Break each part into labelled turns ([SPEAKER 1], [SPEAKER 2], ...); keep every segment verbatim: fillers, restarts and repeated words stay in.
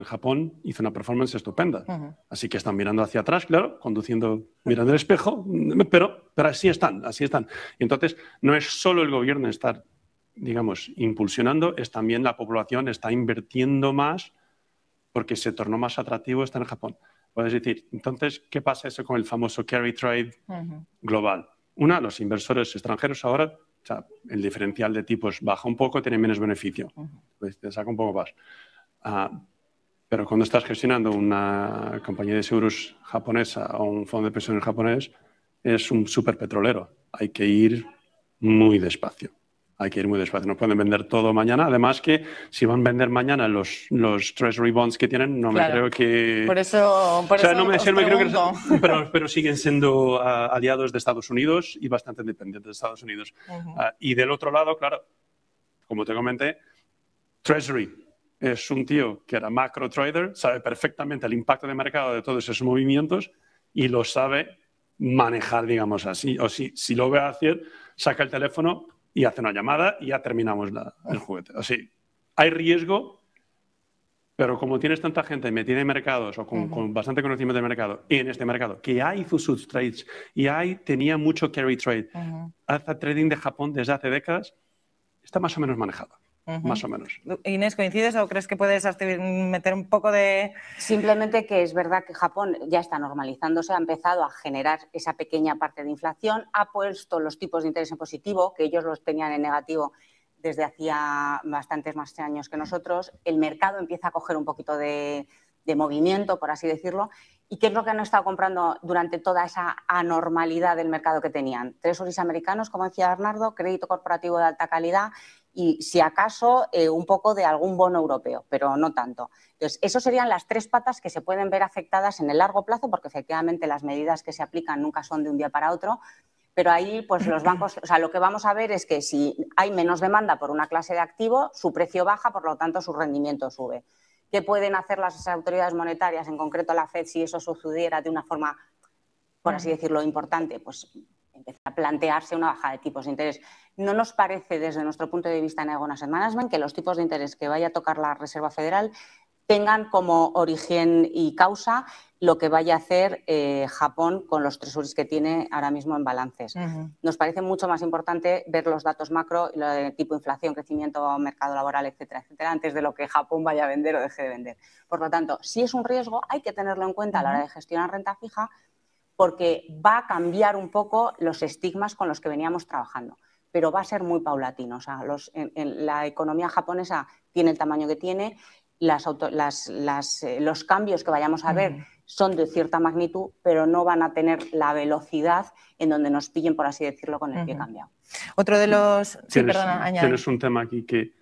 [SPEAKER 1] Japón hizo una performance estupenda. Uh-huh. Así que están mirando hacia atrás, claro, conduciendo, mirando el espejo, pero, pero así están, así están. Y entonces, no es solo el gobierno estar, digamos, impulsionando, es también la población está invirtiendo más porque se tornó más atractivo estar en Japón. Puedes decir, entonces, ¿qué pasa eso con el famoso carry trade uh-huh. global? Una, los inversores extranjeros ahora, o sea, el diferencial de tipos baja un poco, tienen menos beneficio. Uh-huh. Pues te saca un poco más. Uh, pero cuando estás gestionando una compañía de seguros japonesa o un fondo de pensiones japonés, es un superpetrolero. Hay que ir muy despacio. Hay que ir muy despacio. No pueden vender todo mañana. Además que si van a vender mañana los, los treasury bonds que tienen, no claro. me creo que...
[SPEAKER 2] Por eso, por
[SPEAKER 1] o sea,
[SPEAKER 2] eso
[SPEAKER 1] no me,
[SPEAKER 2] os
[SPEAKER 1] no me creo que...
[SPEAKER 2] pero,
[SPEAKER 1] pero siguen siendo uh, aliados de Estados Unidos y bastante dependientes de Estados Unidos. Uh-huh. uh, y del otro lado, claro, como te comenté, treasury es un tío que era macro trader, sabe perfectamente el impacto de mercado de todos esos movimientos y lo sabe manejar, digamos así. O si, si lo ve hacer, saca el teléfono y hace una llamada y ya terminamos la, el juguete. O sea, hay riesgo, pero como tienes tanta gente metida en mercados o con, uh-huh. con bastante conocimiento del mercado y en este mercado, que ya hizo sus trades y hay, tenía mucho carry trade, uh-huh. hace trading de Japón desde hace décadas, está más o menos manejado. Uh-huh. Más o menos.
[SPEAKER 2] Inés, ¿coincides o crees que puedes meter un poco de...?
[SPEAKER 3] Simplemente que es verdad que Japón ya está normalizándose, ha empezado a generar esa pequeña parte de inflación, ha puesto los tipos de interés en positivo, que ellos los tenían en negativo desde hacía bastantes más años que nosotros, el mercado empieza a coger un poquito de, de movimiento, por así decirlo, ¿y qué es lo que han estado comprando durante toda esa anormalidad del mercado que tenían? Treasuries americanos, como decía Bernardo, crédito corporativo de alta calidad y, si acaso, eh, un poco de algún bono europeo, pero no tanto. Entonces, esas serían las tres patas que se pueden ver afectadas en el largo plazo, porque efectivamente las medidas que se aplican nunca son de un día para otro, pero ahí pues los bancos, o sea, lo que vamos a ver es que si hay menos demanda por una clase de activo, su precio baja, por lo tanto su rendimiento sube. ¿Qué pueden hacer las autoridades monetarias, en concreto la Fed, si eso sucediera de una forma, por así decirlo, importante? Pues empezar a plantearse una bajada de tipos de interés. No nos parece, desde nuestro punto de vista en Aegon Asset Management, que los tipos de interés que vaya a tocar la Reserva Federal tengan como origen y causa lo que vaya a hacer eh, Japón con los treasuries que tiene ahora mismo en balances. Uh-huh. Nos parece mucho más importante ver los datos macro, lo de tipo inflación, crecimiento, mercado laboral, etcétera, etcétera, antes de lo que Japón vaya a vender o deje de vender. Por lo tanto, si es un riesgo, hay que tenerlo en cuenta uh-huh. a la hora de gestionar renta fija, porque va a cambiar un poco los estigmas con los que veníamos trabajando, pero va a ser muy paulatino. O sea, los, en, en la economía japonesa tiene el tamaño que tiene, las auto, las, las, eh, los cambios que vayamos a ver uh-huh. son de cierta magnitud, pero no van a tener la velocidad en donde nos pillen, por así decirlo, con el uh-huh. pie cambiado.
[SPEAKER 2] Otro de los... Sí,
[SPEAKER 1] tienes,
[SPEAKER 2] perdona, añade.
[SPEAKER 1] Tienes un tema aquí que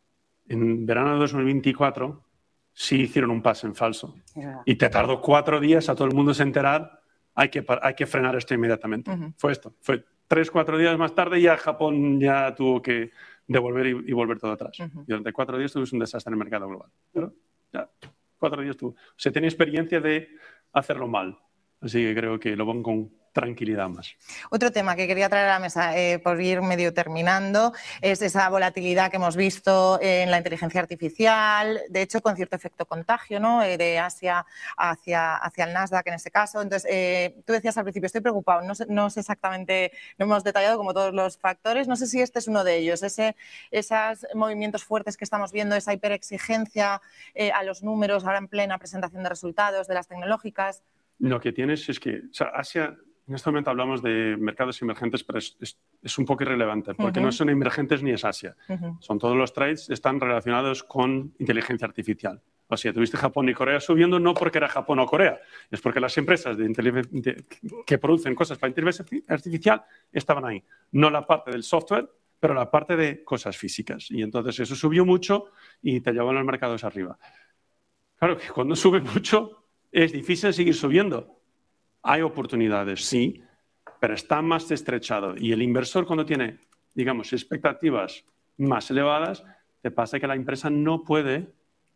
[SPEAKER 1] en verano de dos mil veinticuatro sí hicieron un pase en falso y te tardó cuatro días a todo el mundo se enterar, hay que, hay que frenar esto inmediatamente. Uh-huh. Fue esto, fue tres, cuatro días más tarde y ya Japón ya tuvo que devolver y, y volver todo atrás. Uh-huh. Y durante cuatro días tuvimos un desastre en el mercado global. Pero ya, cuatro días tuvo. O sea, tenía experiencia de hacerlo mal. Así que creo que lo van con tranquilidad más.
[SPEAKER 2] Otro tema que quería traer a la mesa, eh, por ir medio terminando, es esa volatilidad que hemos visto en la inteligencia artificial, de hecho con cierto efecto contagio, ¿no? Eh, de Asia hacia, hacia el Nasdaq en este caso. Entonces, eh, tú decías al principio, estoy preocupado, no sé, no sé exactamente, no hemos detallado como todos los factores, no sé si este es uno de ellos, ese, esos movimientos fuertes que estamos viendo, esa hiperexigencia eh, a los números ahora en plena presentación de resultados de las tecnológicas.
[SPEAKER 1] Lo que tienes es que, o sea, Asia, en este momento hablamos de mercados emergentes, pero es, es, es un poco irrelevante, porque uh-huh. no son emergentes ni es Asia. Uh-huh. Son todos los trades, están relacionados con inteligencia artificial. O sea, tuviste Japón y Corea subiendo no porque era Japón o Corea, es porque las empresas de de, que producen cosas para inteligencia artificial estaban ahí. No la parte del software, pero la parte de cosas físicas. Y entonces eso subió mucho y te llevó a los mercados arriba. Claro que cuando sube mucho es difícil seguir subiendo. Hay oportunidades, sí, pero está más estrechado. Y el inversor cuando tiene, digamos, expectativas más elevadas, te pasa que la empresa no puede,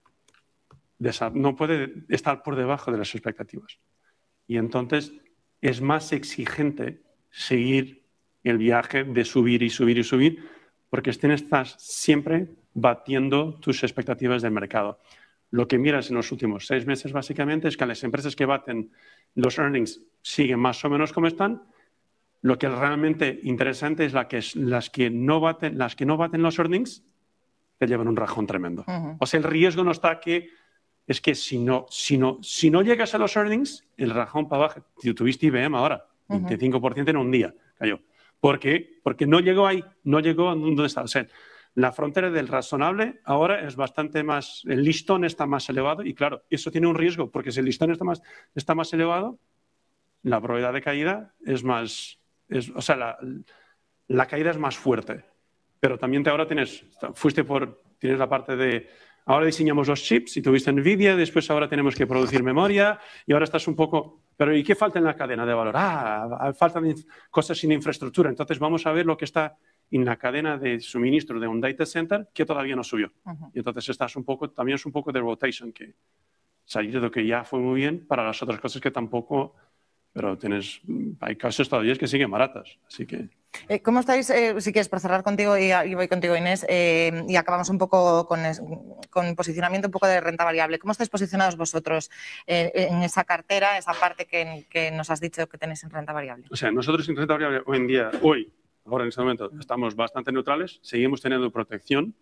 [SPEAKER 1] no puede estar por debajo de las expectativas. Y entonces es más exigente seguir el viaje de subir y subir y subir, porque estás siempre batiendo tus expectativas del mercado. lo que miras en los últimos seis meses básicamente es que las empresas que baten los earnings siguen más o menos como están. Lo que es realmente interesante es la que, las, que no baten, las que no baten los earnings te llevan un rajón tremendo. Uh-huh. O sea, el riesgo no está que es que si no, si no, si no llegas a los earnings, el rajón para abajo. Tuviste I B M ahora, uh-huh. veinticinco por ciento en un día cayó. ¿Por qué? Porque no llegó ahí, no llegó a donde está. O sea, la frontera del razonable ahora es bastante más, el listón está más elevado y claro, eso tiene un riesgo, porque si el listón está más, está más elevado, la probabilidad de caída es más, es, o sea, la, la caída es más fuerte. Pero también te ahora tienes, fuiste por, tienes la parte de, ahora diseñamos los chips y tuviste NVIDIA, después ahora tenemos que producir memoria y ahora estás un poco, pero ¿y qué falta en la cadena de valor? Ah, faltan cosas sin infraestructura. Entonces vamos a ver lo que está en la cadena de suministro de un data center que todavía no subió. Uh-huh. Y entonces estás un poco, también es un poco de rotation, que salir de lo que ya fue muy bien para las otras cosas que tampoco, pero tienes, hay casos todavía que siguen baratas, así que...
[SPEAKER 2] Eh, ¿Cómo estáis, eh, si quieres, por cerrar contigo y, y voy contigo, Inés, eh, y acabamos un poco con, es, con posicionamiento un poco de renta variable? ¿Cómo estáis posicionados vosotros eh, en esa cartera, esa parte que, que nos has dicho que tenéis en renta variable?
[SPEAKER 1] O sea, nosotros en renta variable hoy en día, hoy, ahora en este momento, estamos bastante neutrales, seguimos teniendo protección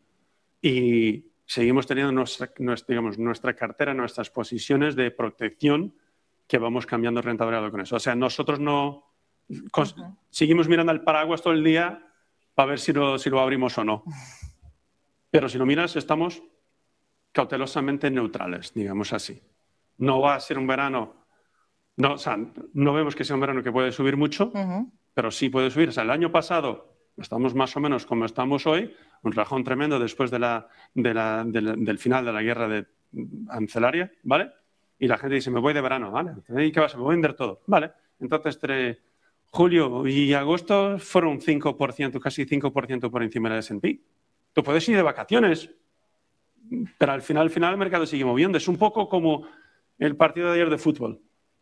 [SPEAKER 1] y seguimos teniendo nuestra, nuestra, digamos, nuestra cartera, nuestras posiciones de protección que vamos cambiando renta variable con eso. O sea, nosotros no... Uh-huh. Seguimos mirando al paraguas todo el día para ver si lo, si lo abrimos o no. Pero si lo miras, estamos cautelosamente neutrales, digamos así. No va a ser un verano... No, o sea, no vemos que sea un verano que puede subir mucho, uh-huh. pero sí puede subir. O sea, el año pasado estamos más o menos como estamos hoy, un rajón tremendo después de la, de la, de la, del final de la guerra de arancelaria, ¿vale? Y la gente dice, me voy de verano, ¿vale? ¿Y qué vas? Me voy a vender todo, ¿vale? Entonces, entre julio y agosto fueron cinco por ciento, casi cinco por ciento por encima del ese and pe. Tú puedes ir de vacaciones, pero al final, al final el mercado sigue moviendo. Es un poco como el partido de ayer de fútbol.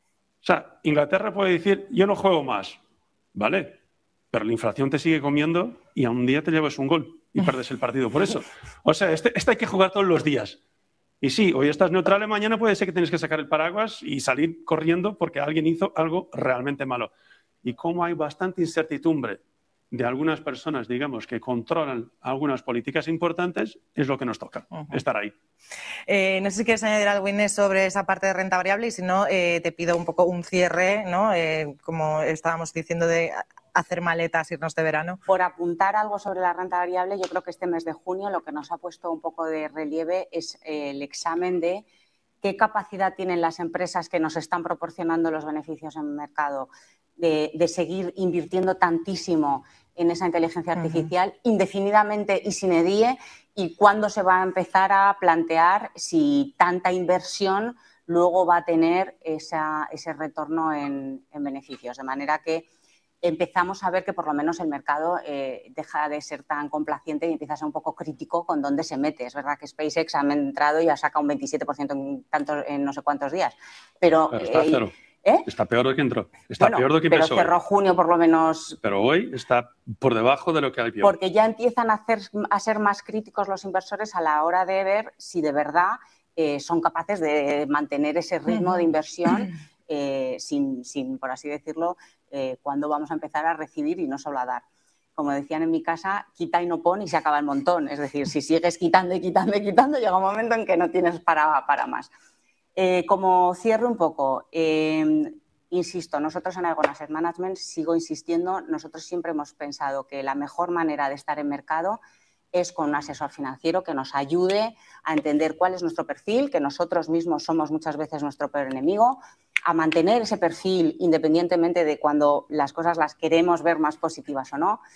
[SPEAKER 1] O sea, Inglaterra puede decir, yo no juego más, ¿vale? Pero la inflación te sigue comiendo y a un día te llevas un gol y pierdes el partido por eso. O sea, este, este hay que jugar todos los días. Y sí, hoy estás neutral y mañana puede ser que tienes que sacar el paraguas y salir corriendo porque alguien hizo algo realmente malo. Y como hay bastante incertidumbre de algunas personas, digamos, que controlan algunas políticas importantes, es lo que nos toca, uh-huh. estar ahí.
[SPEAKER 2] Eh, no sé si quieres añadir algo, Inés, sobre esa parte de renta variable y si no, eh, te pido un poco un cierre, ¿no? Eh, como estábamos diciendo, de hacer maletas, irnos de verano.
[SPEAKER 3] Por apuntar algo sobre la renta variable, yo creo que este mes de junio lo que nos ha puesto un poco de relieve es eh, el examen de qué capacidad tienen las empresas que nos están proporcionando los beneficios en el mercado de, de seguir invirtiendo tantísimo en esa inteligencia artificial uh-huh. indefinidamente y sin edie, y cuándo se va a empezar a plantear si tanta inversión luego va a tener esa, ese retorno en, en beneficios. De manera que empezamos a ver que por lo menos el mercado eh, deja de ser tan complaciente y empieza a ser un poco crítico con dónde se mete. Es verdad que SpaceX ha entrado y ha sacado un veintisiete por ciento en, tanto, en no sé cuántos días. Pero,
[SPEAKER 1] pero está,
[SPEAKER 3] eh,
[SPEAKER 1] cero.
[SPEAKER 3] ¿Eh?
[SPEAKER 1] Está peor de que entró. Está
[SPEAKER 3] bueno,
[SPEAKER 1] peor de que empezó.
[SPEAKER 3] Pero cerró junio por lo menos.
[SPEAKER 1] Pero hoy está por debajo de lo que hay peor.
[SPEAKER 3] Porque ya empiezan a, hacer, a ser más críticos los inversores a la hora de ver si de verdad eh, son capaces de mantener ese ritmo de inversión eh, sin, sin, por así decirlo, eh, cuándo vamos a empezar a recibir y no solo a dar. Como decían en mi casa, quita y no pon y se acaba el montón. Es decir, si sigues quitando y quitando y quitando, llega un momento en que no tienes para, para más. Eh, como cierre un poco, eh, insisto, nosotros en Aegon Asset Management, sigo insistiendo, nosotros siempre hemos pensado que la mejor manera de estar en mercado es con un asesor financiero que nos ayude a entender cuál es nuestro perfil, que nosotros mismos somos muchas veces nuestro peor enemigo, a mantener ese perfil independientemente de cuando las cosas las queremos ver más positivas o no,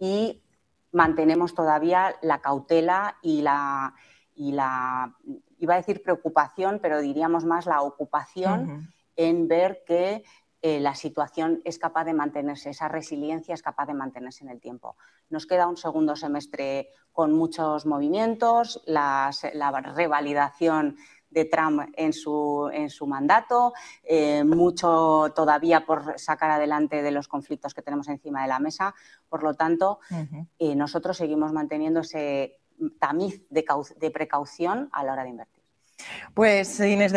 [SPEAKER 3] y mantenemos todavía la cautela y la... Y la iba a decir preocupación, pero diríamos más la ocupación uh-huh. en ver que eh, la situación es capaz de mantenerse, esa resiliencia es capaz de mantenerse en el tiempo. Nos queda un segundo semestre con muchos movimientos, las, la revalidación de Trump en su, en su mandato, eh, mucho todavía por sacar adelante de los conflictos que tenemos encima de la mesa. Por lo tanto, uh-huh. eh, nosotros seguimos manteniendo ese tamiz de, de precaución a la hora de invertir.
[SPEAKER 2] Pues Inés,